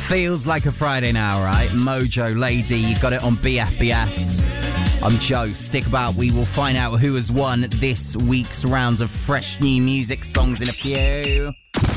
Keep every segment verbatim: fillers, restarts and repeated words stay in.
Feels like a Friday now, right? Mojo Lady, you got it on B F B S. I'm Joe. Stick about. We will find out who has won this week's round of fresh new music songs in a few.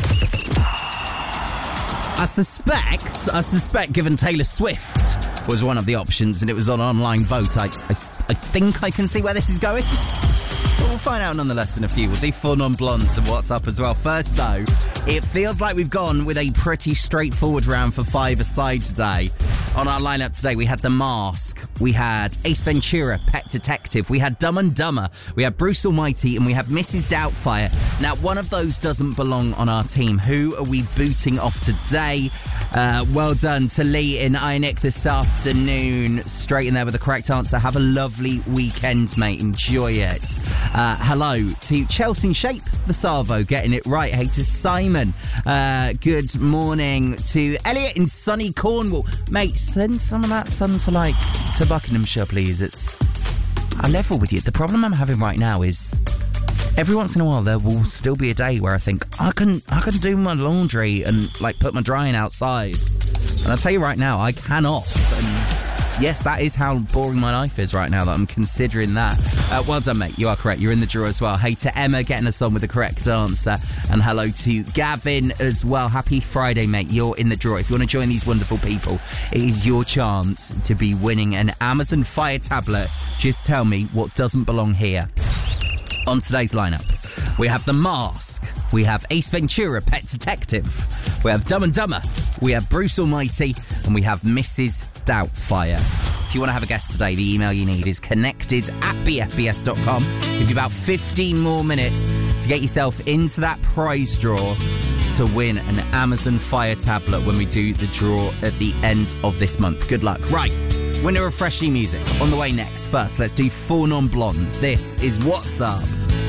I suspect, I suspect given Taylor Swift was one of the options and it was on online vote, I, I, I think I can see where this is going. But we'll find out nonetheless in a few. We'll do Four Non-Blondes and what's up as well. First, though, it feels like we've gone with a pretty straightforward round for five-a-side today. On our lineup today, we had The Mask, we had Ace Ventura, Pet Detective, we had Dumb and Dumber, we had Bruce Almighty, and we had Missus Doubtfire. Now, one of those doesn't belong on our team. Who are we booting off today? Uh, well done to Lee in Ionic this afternoon. Straight in there with the correct answer. Have a lovely weekend, mate. Enjoy it. Uh, hello to Chelsea in Shape, the Savo, getting it right. Hey to Simon. Uh, good morning to Elliot in sunny Cornwall. Mate, send some of that sun to, like, to Buckinghamshire, please. It's... I level with you. The problem I'm having right now is... every once in a while there will still be a day where I think I can I can do my laundry and like put my drying outside, and I'll tell you right now I cannot. And yes, that is how boring my life is right now that I'm considering that. Uh, well done, mate. You are correct. You're in the draw as well. Hey to Emma getting us on with the correct answer, and hello to Gavin as well. Happy Friday, mate. You're in the draw. If you want to join these wonderful people, it is your chance to be winning an Amazon Fire tablet. Just tell me what doesn't belong here. On today's lineup, we have The Mask, we have Ace Ventura, Pet Detective, we have Dumb and Dumber, we have Bruce Almighty, and we have Missus Doubtfire. If you want to have a guess today, the email you need is connected at b f b s dot com. Give you about fifteen more minutes to get yourself into that prize draw to win an Amazon Fire tablet when we do the draw at the end of this month. Good luck. Right. Winner of Fresh New Music on the way next. First, let's do Four Non-Blondes. This is What's Up.